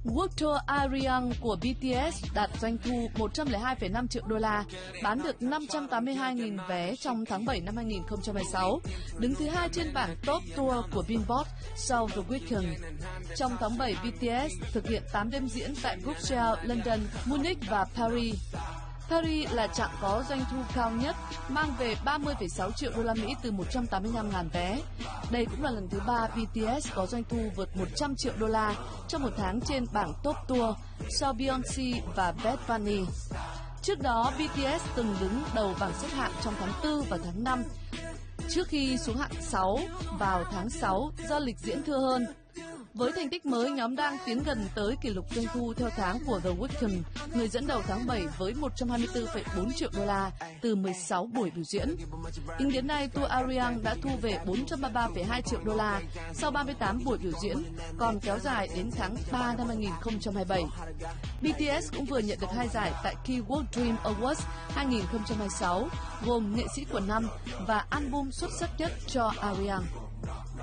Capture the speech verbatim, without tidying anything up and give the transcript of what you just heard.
World Tour Ariang của bê tê ét đạt doanh thu một trăm lẻ hai phẩy năm triệu đô la, bán được năm trăm tám mươi hai nghìn vé trong tháng bảy năm hai nghìn không trăm hai mươi sáu, đứng thứ hai trên bảng Top Tour của Billboard sau The Weeknd. Trong tháng bảy, bê tê ét thực hiện tám đêm diễn tại Bruxelles, London, Munich và Paris. Paris là chặng có doanh thu cao nhất, mang về ba mươi phẩy sáu triệu đô la Mỹ từ một trăm tám mươi lăm nghìn vé. Đây cũng là lần thứ ba bê tê ét có doanh thu vượt một trăm triệu đô la trong một tháng trên bảng Top Tour, sau Beyoncé và Bad Bunny. Trước đó, bê tê ét từng đứng đầu bảng xếp hạng trong tháng tư và tháng năm, trước khi xuống hạng sáu vào tháng sáu do lịch diễn thưa hơn. Với thành tích mới, nhóm đang tiến gần tới kỷ lục doanh thu theo tháng của The Weeknd, người dẫn đầu tháng bảy với một trăm hai mươi tư phẩy bốn triệu đô la từ mười sáu buổi biểu diễn. Tính đến nay, Tour Ariang đã thu về bốn trăm ba mươi ba phẩy hai triệu đô la sau ba mươi tám buổi biểu diễn, còn kéo dài đến tháng ba năm hai nghìn không trăm hai mươi bảy. bê tê ét cũng vừa nhận được hai giải tại Key World Dream Awards hai nghìn không trăm hai mươi sáu, gồm nghệ sĩ của năm và album xuất sắc nhất cho Ariang.